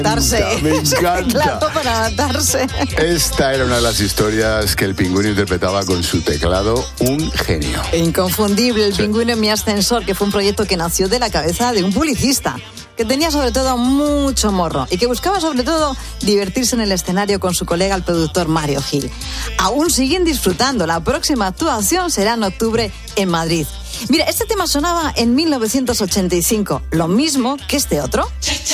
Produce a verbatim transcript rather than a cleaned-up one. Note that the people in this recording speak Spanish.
Adaptarse. Me encanta. Teclado para adaptarse. Esta era una de las historias que el Pingüino interpretaba con su teclado. Un genio. Inconfundible, el Sí. Pingüino en mi ascensor, que fue un proyecto que nació de la cabeza de un publicista, que tenía sobre todo mucho morro y que buscaba sobre todo divertirse en el escenario con su colega el productor Mario Gil. Aún siguen disfrutando. La próxima actuación será en octubre en Madrid. Mira, este tema sonaba en mil novecientos ochenta y cinco, lo mismo que este otro.